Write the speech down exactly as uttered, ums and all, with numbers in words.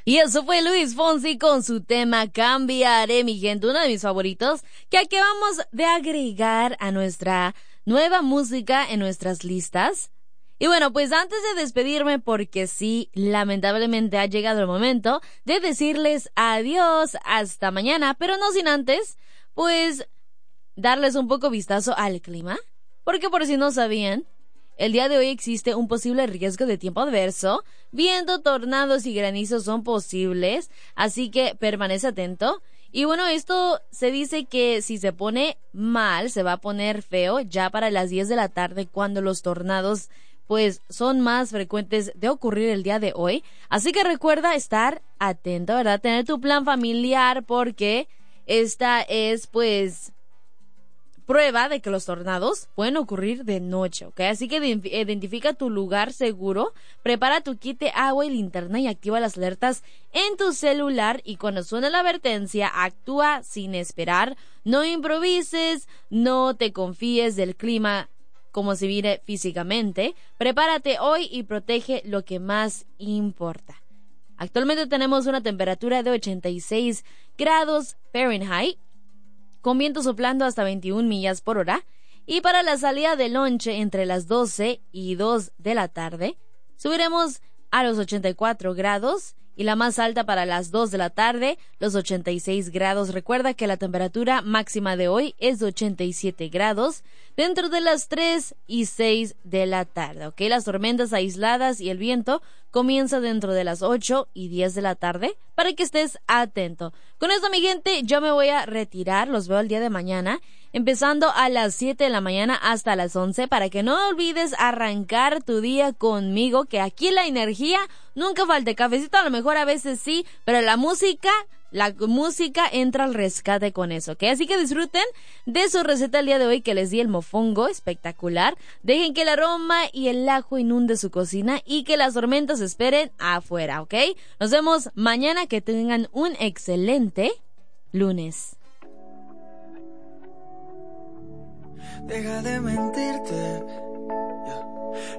Y eso fue Luis Fonsi con su tema Cambiaré, mi gente, uno de mis favoritos, que acabamos de agregar a nuestra nueva música en nuestras listas. Y bueno, pues antes de despedirme, porque sí, lamentablemente ha llegado el momento de decirles adiós, hasta mañana, pero no sin antes, pues, darles un poco vistazo al clima, porque por si no sabían, el día de hoy existe un posible riesgo de tiempo adverso, viento, tornados y granizos son posibles, así que permanece atento. Y bueno, esto se dice que si se pone mal, se va a poner feo ya para las diez de la tarde, cuando los tornados pues son más frecuentes de ocurrir el día de hoy. Así que recuerda estar atento, ¿verdad? Tener tu plan familiar, porque esta es pues prueba de que los tornados pueden ocurrir de noche, ¿ok? Así que identifica tu lugar seguro, prepara tu kit de agua y linterna y activa las alertas en tu celular, y cuando suene la advertencia, actúa sin esperar, no improvises, no te confíes del clima como se vive físicamente. Prepárate hoy y protege lo que más importa. Actualmente tenemos una temperatura de ochenta y seis grados Fahrenheit, con viento soplando hasta veintiuna millas por hora, y para la salida de lonche entre las doce y dos de la tarde, subiremos a los ochenta y cuatro grados, y la más alta para las dos de la tarde, los ochenta y seis grados. Recuerda que la temperatura máxima de hoy es de ochenta y siete grados, dentro de las tres y seis de la tarde, ¿ok? Las tormentas aisladas y el viento comienza dentro de las ocho y diez de la tarde, para que estés atento. Con esto, mi gente, yo me voy a retirar, los veo el día de mañana, empezando a las siete de la mañana hasta las once, para que no olvides arrancar tu día conmigo, que aquí la energía nunca falte. Cafecito a lo mejor a veces sí, pero la música, la música entra al rescate con eso, ¿ok? Así que disfruten de su receta el día de hoy, que les di el mofongo espectacular. Dejen que el aroma y el ajo inunde su cocina y que las tormentas esperen afuera, ¿ok? Nos vemos mañana, que tengan un excelente lunes. Deja de mentirte.